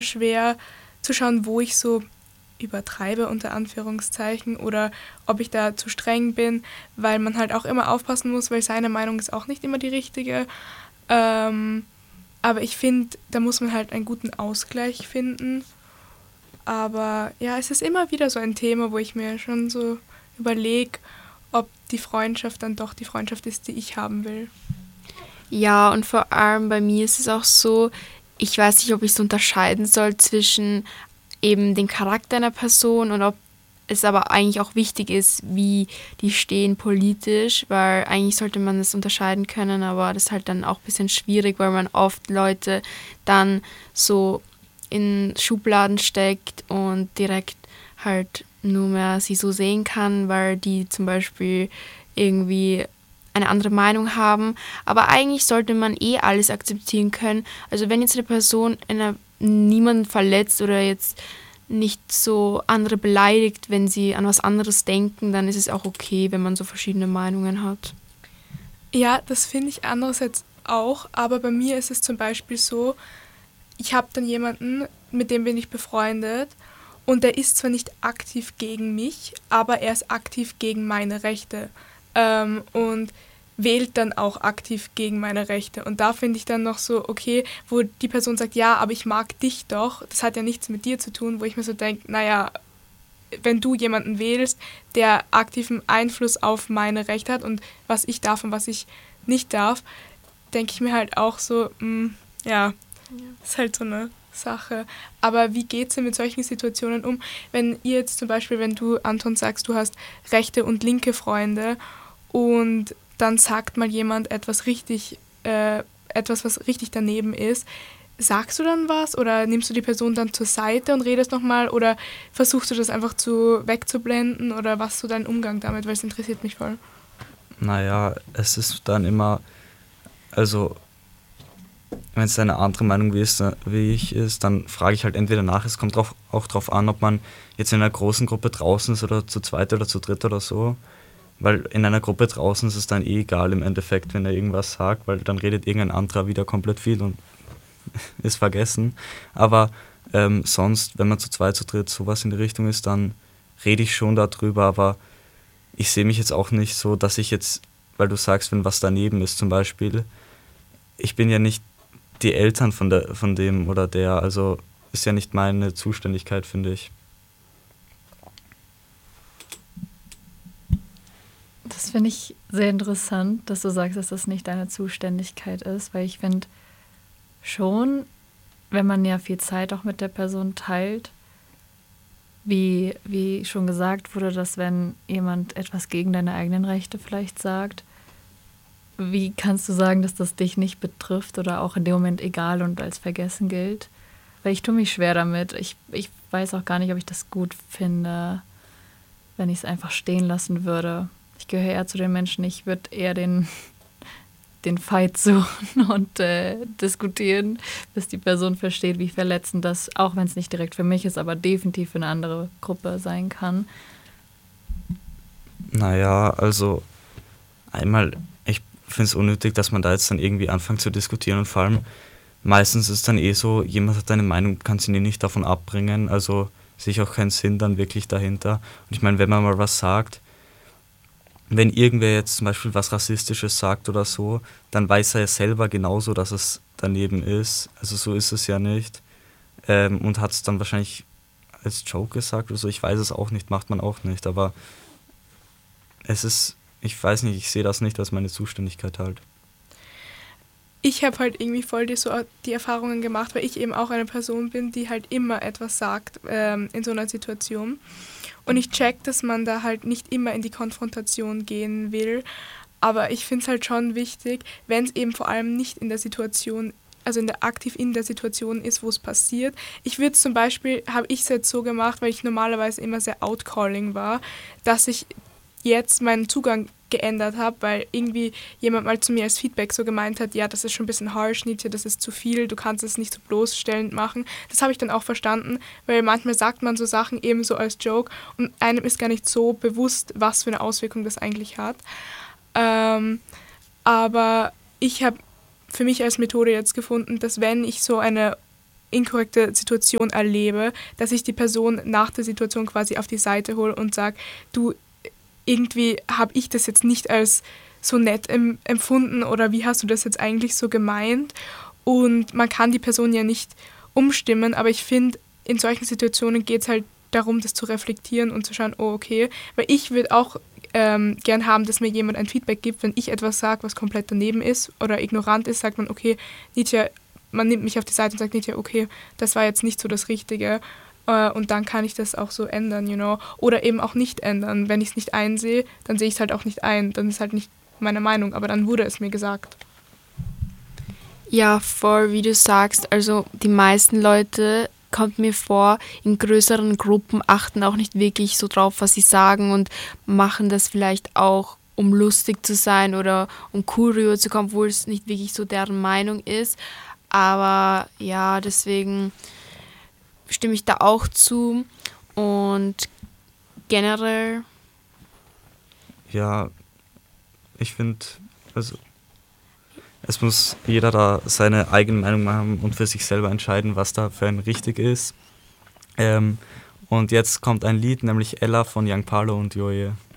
schwer zu schauen, wo ich so übertreibe unter Anführungszeichen oder ob ich da zu streng bin, weil man halt auch immer aufpassen muss, weil seine Meinung ist auch nicht immer die richtige. Aber ich finde, da muss man halt einen guten Ausgleich finden. Aber ja, es ist immer wieder so ein Thema, wo ich mir schon so überlege, ob die Freundschaft dann doch die Freundschaft ist, die ich haben will. Ja, und vor allem bei mir ist es auch so, ich weiß nicht, ob ich es unterscheiden soll zwischen eben dem Charakter einer Person und ob es aber eigentlich auch wichtig ist, wie die stehen politisch, weil eigentlich sollte man das unterscheiden können, aber das ist halt dann auch ein bisschen schwierig, weil man oft Leute dann so in Schubladen steckt und direkt halt nur mehr sie so sehen kann, weil die zum Beispiel irgendwie eine andere Meinung haben. Aber eigentlich sollte man alles akzeptieren können. Also wenn jetzt eine Person niemanden verletzt oder jetzt nicht so andere beleidigt, wenn sie an was anderes denken, dann ist es auch okay, wenn man so verschiedene Meinungen hat. Ja, das finde ich andererseits auch, aber bei mir ist es zum Beispiel so, ich habe dann jemanden, mit dem bin ich befreundet und der ist zwar nicht aktiv gegen mich, aber er ist aktiv gegen meine Rechte und wählt dann auch aktiv gegen meine Rechte. Und da finde ich dann noch so, okay, wo die Person sagt, ja, aber ich mag dich doch, das hat ja nichts mit dir zu tun, wo ich mir so denke, naja, wenn du jemanden wählst, der aktiven Einfluss auf meine Rechte hat und was ich darf und was ich nicht darf, denke ich mir halt auch so, ja, ist halt so eine Sache. Aber wie geht's denn mit solchen Situationen um, wenn ihr jetzt zum Beispiel, wenn du, Anton, sagst, du hast rechte und linke Freunde und dann sagt mal jemand etwas, was richtig daneben ist, sagst du dann was oder nimmst du die Person dann zur Seite und redest nochmal oder versuchst du das einfach wegzublenden oder was ist so dein Umgang damit, weil es interessiert mich voll. Naja, es ist dann immer, also wenn es eine andere Meinung wie ich ist, dann frage ich halt entweder nach. Es kommt auch drauf an, ob man jetzt in einer großen Gruppe draußen ist oder zu zweit oder zu dritt oder so. Weil in einer Gruppe draußen ist es dann egal im Endeffekt, wenn er irgendwas sagt, weil dann redet irgendein anderer wieder komplett viel und ist vergessen. Aber sonst, wenn man zu zweit, zu dritt sowas in die Richtung ist, dann rede ich schon darüber, aber ich sehe mich jetzt auch nicht so, dass ich jetzt, weil du sagst, wenn was daneben ist zum Beispiel, ich bin ja nicht die Eltern von dem oder der, also ist ja nicht meine Zuständigkeit, finde ich. Das finde ich sehr interessant, dass du sagst, dass das nicht deine Zuständigkeit ist, weil ich finde schon, wenn man ja viel Zeit auch mit der Person teilt, wie schon gesagt wurde, dass wenn jemand etwas gegen deine eigenen Rechte vielleicht sagt, wie kannst du sagen, dass das dich nicht betrifft oder auch in dem Moment egal und als vergessen gilt? Weil ich tue mich schwer damit. Ich weiß auch gar nicht, ob ich das gut finde, wenn ich es einfach stehen lassen würde. Ich gehöre eher zu den Menschen, ich würde eher den Fight suchen und diskutieren, bis die Person versteht, wie verletzend das, auch wenn es nicht direkt für mich ist, aber definitiv für eine andere Gruppe sein kann. Naja, also einmal, ich finde es unnötig, dass man da jetzt dann irgendwie anfängt zu diskutieren und vor allem meistens ist es dann so, jemand hat eine Meinung, kannst ihn nicht davon abbringen, also sehe ich auch keinen Sinn dann wirklich dahinter. Und ich meine, wenn man mal was sagt, wenn irgendwer jetzt zum Beispiel was Rassistisches sagt oder so, dann weiß er ja selber genauso, dass es daneben ist. Also so ist es ja nicht. Und hat es dann wahrscheinlich als Joke gesagt oder so. Ich weiß es auch nicht, macht man auch nicht. Aber es ist, ich weiß nicht, ich sehe das nicht als meine Zuständigkeit halt. Ich habe halt irgendwie voll die Erfahrungen gemacht, weil ich eben auch eine Person bin, die halt immer etwas sagt in so einer Situation. Und ich check, dass man da halt nicht immer in die Konfrontation gehen will. Aber ich finde es halt schon wichtig, wenn es eben vor allem nicht in der Situation, also aktiv in der Situation ist, wo es passiert. Ich würde zum Beispiel, habe ich es jetzt so gemacht, weil ich normalerweise immer sehr outcalling war, dass ich jetzt meinen Zugang geändert habe, weil irgendwie jemand mal zu mir als Feedback so gemeint hat, ja, das ist schon ein bisschen harsh, Nietzsche, das ist zu viel, du kannst es nicht so bloßstellend machen. Das habe ich dann auch verstanden, weil manchmal sagt man so Sachen eben so als Joke und einem ist gar nicht so bewusst, was für eine Auswirkung das eigentlich hat. Aber ich habe für mich als Methode jetzt gefunden, dass wenn ich so eine inkorrekte Situation erlebe, dass ich die Person nach der Situation quasi auf die Seite hole und sage, du, irgendwie habe ich das jetzt nicht als so nett empfunden oder wie hast du das jetzt eigentlich so gemeint? Und man kann die Person ja nicht umstimmen, aber ich finde, in solchen Situationen geht es halt darum, das zu reflektieren und zu schauen, oh okay, weil ich würde auch gern haben, dass mir jemand ein Feedback gibt, wenn ich etwas sage, was komplett daneben ist oder ignorant ist, sagt man, okay, Nitya, man nimmt mich auf die Seite und sagt, Nitya, okay, das war jetzt nicht so das Richtige und dann kann ich das auch so ändern, oder eben auch nicht ändern. Wenn ich es nicht einsehe, dann sehe ich es halt auch nicht ein, dann ist halt nicht meine Meinung, aber dann wurde es mir gesagt. Ja, voll, wie du sagst, also die meisten Leute, kommt mir vor, in größeren Gruppen achten auch nicht wirklich so drauf, was sie sagen und machen das vielleicht auch, um lustig zu sein oder um cool rüberzukommen, obwohl es nicht wirklich so deren Meinung ist. Aber ja, deswegen stimme ich da auch zu und generell... Ja, ich finde, also es muss jeder da seine eigene Meinung machen und für sich selber entscheiden, was da für ein richtig ist. Und jetzt kommt ein Lied, nämlich Ella von Young Parlo und Joje.